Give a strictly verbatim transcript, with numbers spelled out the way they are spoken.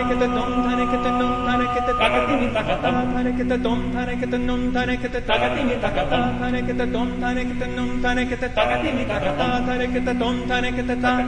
kita dum tane kita num tane kita takatimi takata tane kita dum tane kita num tane kita takatimi takata tane kita dum tane kita num tane kita takatimi takata tane kita dum tane kita ta